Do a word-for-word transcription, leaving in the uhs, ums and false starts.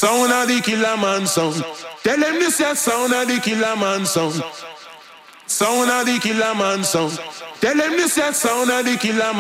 Sound of the killer man sound. Tell them this is sound of the killer man sound. Sound of the killer man sound. Tell them this is sound of the killer man.